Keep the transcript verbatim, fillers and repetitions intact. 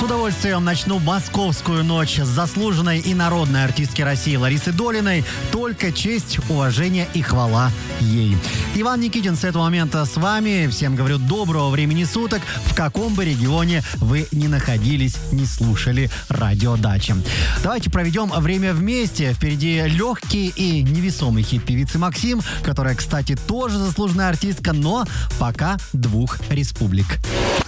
С удовольствием начну московскую ночь с заслуженной и народной артистки России Ларисы Долиной. Только честь, уважение и хвала ей. Иван Никитин с этого момента с вами. Всем говорю доброго времени суток, в каком бы регионе вы ни находились, не слушали радио Дача. Давайте проведем время вместе. Впереди легкий и невесомый хит певицы Максим, которая, кстати, тоже заслуженная артистка, но пока двух республик.